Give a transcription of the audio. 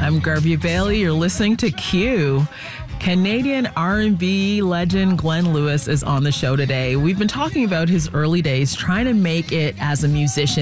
I'm Garvey Bailey. You're listening to Q. Canadian R&B legend Glenn Lewis is on the show today. We've been talking about his early days trying to make it as a musician